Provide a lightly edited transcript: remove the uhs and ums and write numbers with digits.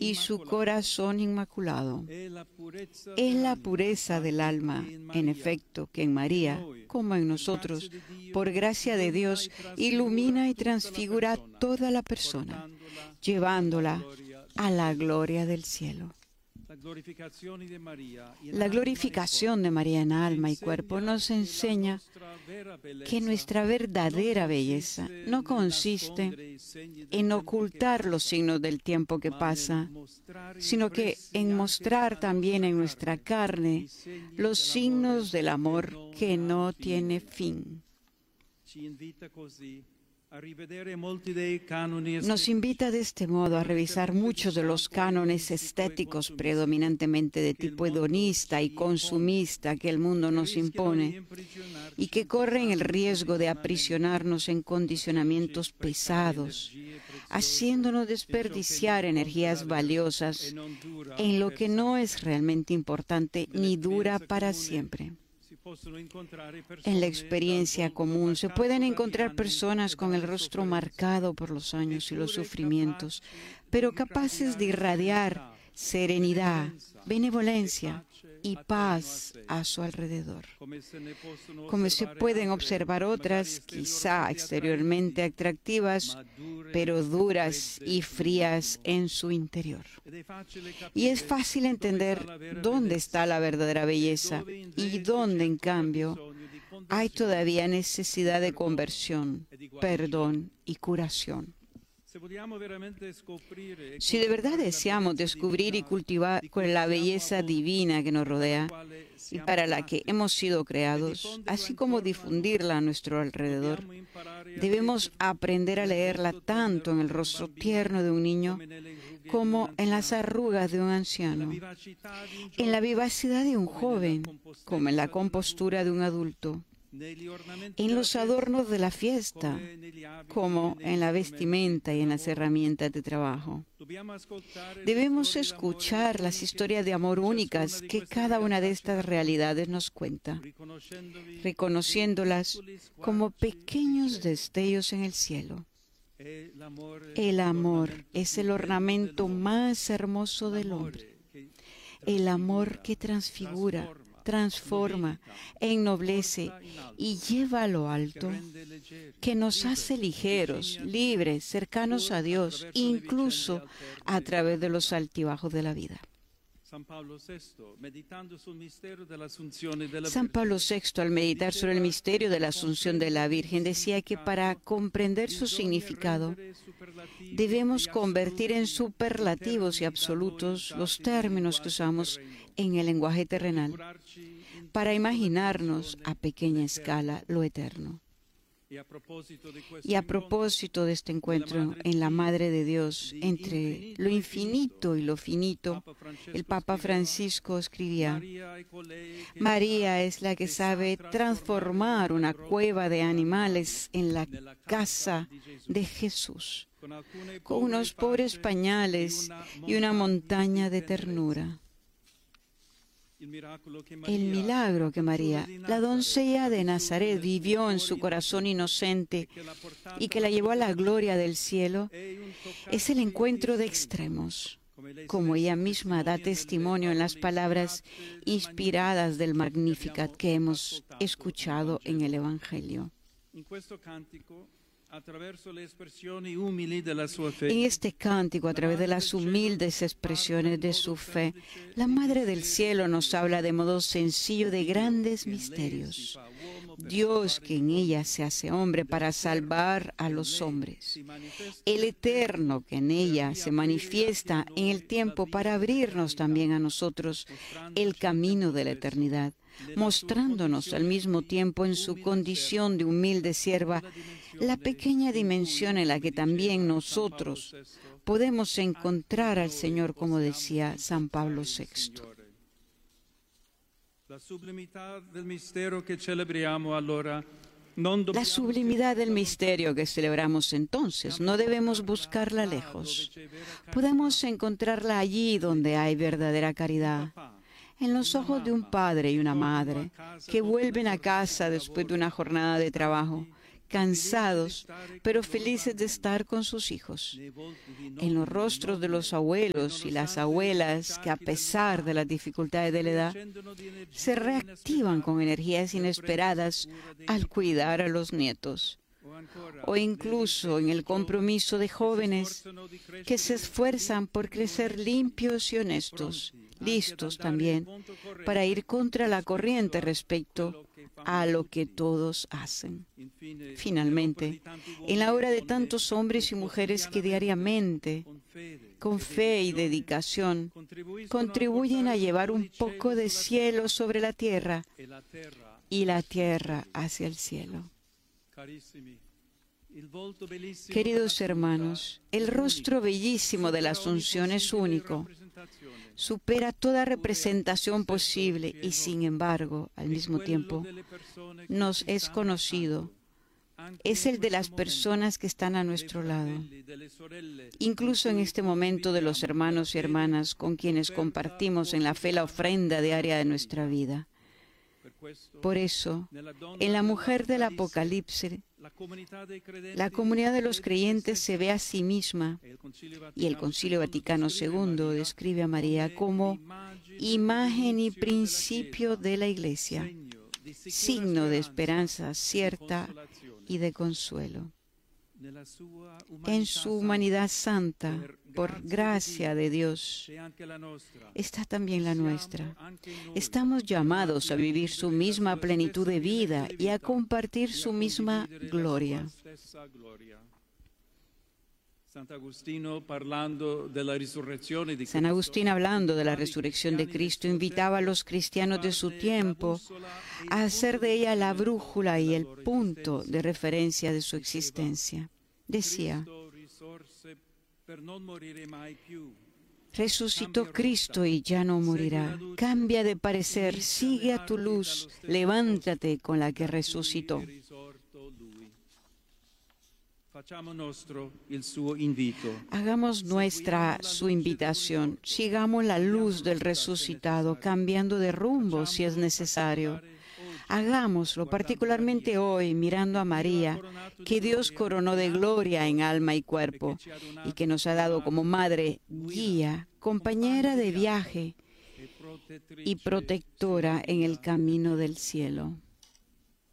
y su corazón inmaculado. Es la pureza del alma, en efecto, que en María, como en nosotros, por gracia de Dios, ilumina y transfigura a toda la persona, llevándola a la gloria del cielo. La glorificación de María en alma y cuerpo nos enseña que nuestra verdadera belleza no consiste en ocultar los signos del tiempo que pasa, sino que en mostrar también en nuestra carne los signos del amor que no tiene fin. Nos invita de este modo a revisar muchos de los cánones estéticos predominantemente de tipo hedonista y consumista que el mundo nos impone y que corren el riesgo de aprisionarnos en condicionamientos pesados, haciéndonos desperdiciar energías valiosas en lo que no es realmente importante ni dura para siempre. En la experiencia común se pueden encontrar personas con el rostro marcado por los años y los sufrimientos, pero capaces de irradiar serenidad, benevolencia y paz a su alrededor. Como se pueden observar otras, quizá exteriormente atractivas, pero duras y frías en su interior. Y es fácil entender dónde está la verdadera belleza y dónde, en cambio, hay todavía necesidad de conversión, perdón y curación. Si de verdad deseamos descubrir y cultivar la belleza divina que nos rodea y para la que hemos sido creados, así como difundirla a nuestro alrededor, debemos aprender a leerla tanto en el rostro tierno de un niño como en las arrugas de un anciano, en la vivacidad de un joven como en la compostura de un adulto, en los adornos de la fiesta, como en la vestimenta y en las herramientas de trabajo. Debemos escuchar las historias de amor únicas que cada una de estas realidades nos cuenta, reconociéndolas como pequeños destellos en el cielo. El amor es el ornamento más hermoso del hombre. El amor que transfigura, transforma, ennoblece y lleva a lo alto, que nos hace ligeros, libres, cercanos a Dios, incluso a través de los altibajos de la vida. San Pablo VI, al meditar sobre el misterio de la Asunción de la Virgen, decía que para comprender su significado debemos convertir en superlativos y absolutos los términos que usamos en el lenguaje terrenal para imaginarnos a pequeña escala lo eterno. Y a propósito de este encuentro en la Madre de Dios, entre lo infinito y lo finito, el Papa Francisco escribía: María es la que sabe transformar una cueva de animales en la casa de Jesús, con unos pobres pañales y una montaña de ternura. El milagro que María, la doncella de Nazaret, vivió en su corazón inocente y que la llevó a la gloria del cielo, es el encuentro de extremos, como ella misma da testimonio en las palabras inspiradas del Magnificat que hemos escuchado en el Evangelio. En este cántico, a través de las humildes expresiones de su fe, la Madre del Cielo nos habla de modo sencillo de grandes misterios. Dios que en ella se hace hombre para salvar a los hombres. El Eterno que en ella se manifiesta en el tiempo para abrirnos también a nosotros el camino de la eternidad, mostrándonos al mismo tiempo en su condición de humilde sierva la pequeña dimensión en la que también nosotros podemos encontrar al Señor, como decía San Pablo VI. La sublimidad del misterio que celebramos entonces, no debemos buscarla lejos. Podemos encontrarla allí donde hay verdadera caridad, en los ojos de un padre y una madre que vuelven a casa después de una jornada de trabajo, cansados, pero felices de estar con sus hijos. En los rostros de los abuelos y las abuelas que, a pesar de las dificultades de la edad, se reactivan con energías inesperadas al cuidar a los nietos. O incluso en el compromiso de jóvenes que se esfuerzan por crecer limpios y honestos, listos también para ir contra la corriente respecto a lo que todos hacen. Finalmente, en la obra de tantos hombres y mujeres que diariamente, con fe y dedicación, contribuyen a llevar un poco de cielo sobre la tierra y la tierra hacia el cielo. Queridos hermanos, el rostro bellísimo de la Asunción es único, supera toda representación posible y, sin embargo, al mismo tiempo, nos es conocido. Es el de las personas que están a nuestro lado, incluso en este momento de los hermanos y hermanas con quienes compartimos en la fe la ofrenda diaria de nuestra vida. Por eso, en la mujer del Apocalipsis, la comunidad de los creyentes se ve a sí misma, y el Concilio Vaticano II describe a María como imagen y principio de la Iglesia, signo de esperanza cierta y de consuelo. En su humanidad santa, por gracia de Dios, está también la nuestra. Estamos llamados a vivir su misma plenitud de vida y a compartir su misma gloria. San Agustín, hablando de la resurrección de Cristo, invitaba a los cristianos de su tiempo a hacer de ella la brújula y el punto de referencia de su existencia. Decía: resucitó Cristo y ya no morirá. Cambia de parecer, sigue a tu luz, levántate con la que resucitó. Hagamos nuestra su invitación. Sigamos la luz del resucitado, cambiando de rumbo si es necesario. Hagámoslo particularmente hoy, mirando a María, que Dios coronó de gloria en alma y cuerpo, y que nos ha dado como madre, guía, compañera de viaje y protectora en el camino del cielo.